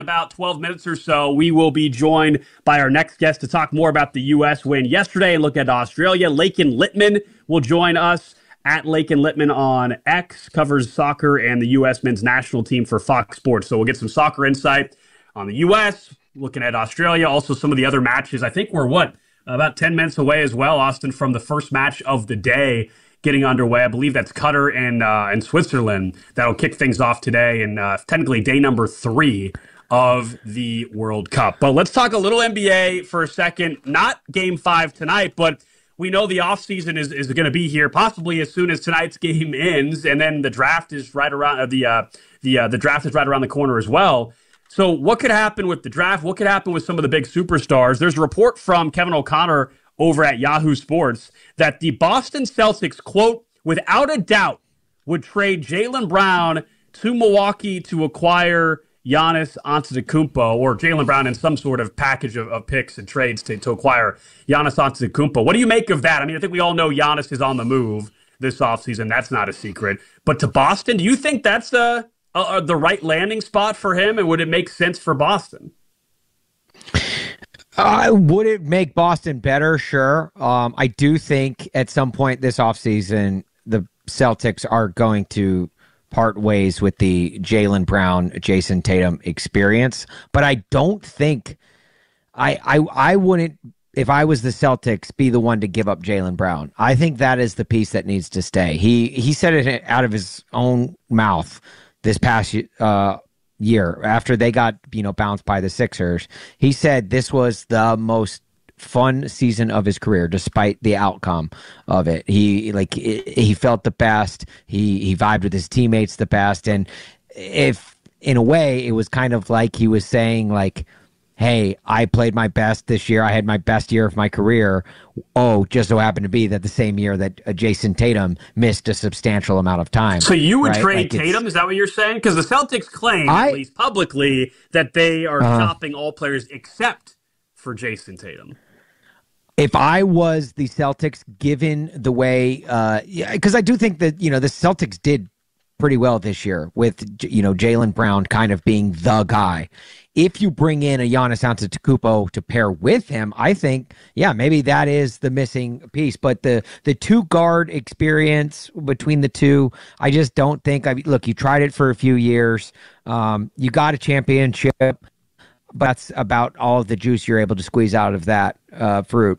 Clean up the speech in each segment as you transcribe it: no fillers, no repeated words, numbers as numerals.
about 12 minutes or so, we will be joined by our next guest to talk more about the U.S. win yesterday and look at Australia. Laken Littman will join us at Laken Littman on X, covers soccer and the U.S. men's national team for Fox Sports. So we'll get some soccer insight on the U.S., looking at Australia, also some of the other matches. I think we're, about 10 minutes away as well, Austin, from the first match of the day getting underway. I believe that's Qatar and Switzerland that'll kick things off today, and technically day number 3 of the World Cup. But let's talk a little NBA for a second. Not Game 5 tonight, but we know the offseason is going to be here possibly as soon as tonight's game ends, and then the draft is right around the draft is right around the corner as well. So what could happen with the draft? What could happen with some of the big superstars? There's a report from Kevin O'Connor over at Yahoo Sports that the Boston Celtics, quote, without a doubt, would trade Jaylen Brown to Milwaukee to acquire Giannis Antetokounmpo, or Jaylen Brown in some sort of package of picks and trades to acquire Giannis Antetokounmpo. What do you make of that? I mean, I think we all know Giannis is on the move this offseason. That's not a secret. But to Boston, do you think that's the right landing spot for him, and would it make sense for Boston? Would it make Boston better? Sure. I do think at some point this offseason, the Celtics are going to part ways with the Jaylen Brown, Jason Tatum experience. But I don't think I wouldn't, if I was the Celtics, be the one to give up Jaylen Brown. I think that is the piece that needs to stay. He said it out of his own mouth this past year after they got bounced by the Sixers. He said this was the most fun season of his career, despite the outcome of it. He felt the best. He vibed with his teammates the best, and if in a way it was kind of like he was saying, like, hey, I played my best this year. I had my best year of my career. Oh, just so happened to be that the same year that Jason Tatum missed a substantial amount of time. So you would trade Tatum? Is that what you're saying? Because the Celtics claim, at least publicly, that they are shopping all players except for Jason Tatum. If I was the Celtics, given the way, because I do think that, the Celtics did pretty well this year with, Jaylen Brown kind of being the guy. If you bring in a Giannis Antetokounmpo to pair with him, I think, maybe that is the missing piece. But the two guard experience between the two, I just don't think. Look, you tried it for a few years. You got a championship, but that's about all of the juice you're able to squeeze out of that fruit.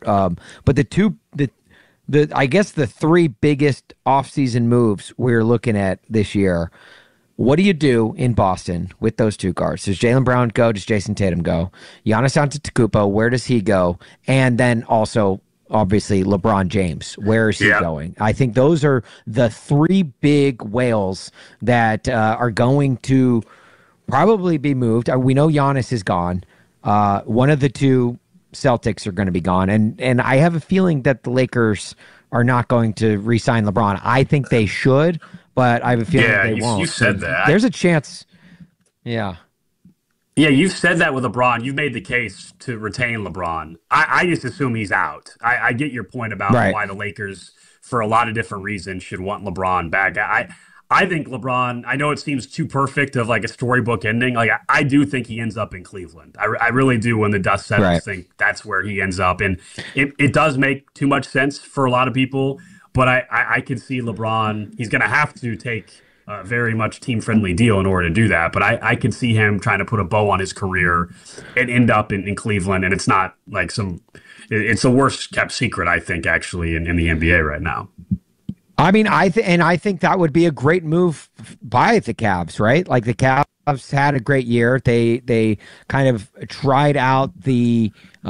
But I guess the 3 biggest offseason moves we're looking at this year. What do you do in Boston with those 2 guards? Does Jaylen Brown go? Does Jason Tatum go? Giannis Antetokounmpo, where does he go? And then also, obviously, LeBron James. Where is he going? I think those are the 3 big whales that are going to probably be moved. We know Giannis is gone. One of the 2 Celtics are going to be gone. And I have a feeling that the Lakers are not going to re-sign LeBron. I think they should, but I have a feeling they won't. You said that. There's a chance. Yeah. Yeah, you've said that with LeBron. You've made the case to retain LeBron. I just assume he's out. I get your point about why the Lakers, for a lot of different reasons, should want LeBron back. I think LeBron, I know it seems too perfect of like a storybook ending. Like I do think he ends up in Cleveland. I really do. When the dust settles, I think that's where he ends up. And it does make too much sense for a lot of people. But I can see LeBron, he's going to have to take a very much team-friendly deal in order to do that. But I can see him trying to put a bow on his career and end up in Cleveland. And it's not like it's the worst-kept secret, I think, actually, in the NBA right now. I mean, I think that would be a great move by the Cavs, right? Like the Cavs had a great year. They kind of tried out the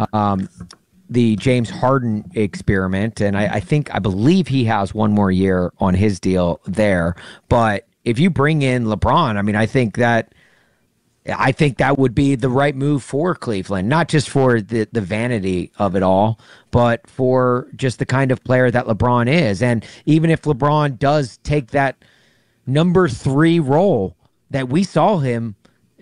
James Harden experiment, and I believe he has one more year on his deal there. But if you bring in LeBron, I mean, I think that would be the right move for Cleveland, not just for the vanity of it all, but for just the kind of player that LeBron is. And even if LeBron does take that number 3 role that we saw him,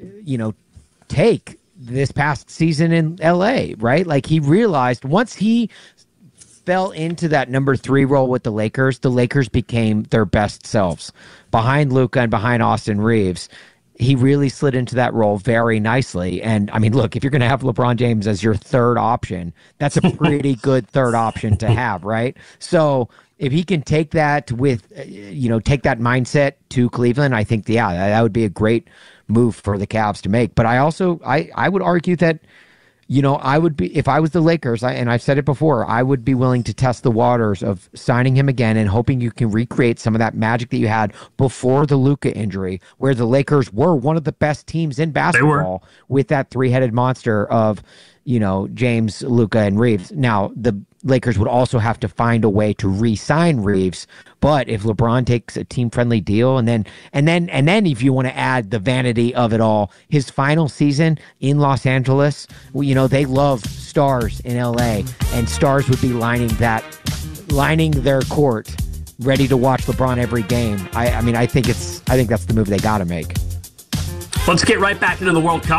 take this past season in LA, right? Like he realized once he fell into that number 3 role with the Lakers became their best selves behind Luka and behind Austin Reeves. he really slid into that role very nicely. And I mean, look, if you're going to have LeBron James as your third option, that's a pretty good third option to have, right? So if he can take that with, take that mindset to Cleveland, I think, that would be a great move for the Cavs to make. But I would argue that, I would be, if I was the Lakers, and I've said it before, I would be willing to test the waters of signing him again and hoping you can recreate some of that magic that you had before the Luka injury, where the Lakers were one of the best teams in basketball with that three-headed monster of, James, Luka, and Reeves. Now, the Lakers would also have to find a way to re-sign Reeves, but if LeBron takes a team-friendly deal, and then if you want to add the vanity of it all, his final season in Los Angeles, they love stars in LA, and stars would be lining their court, ready to watch LeBron every game. I think that's the move they got to make. Let's get right back into the World Cup.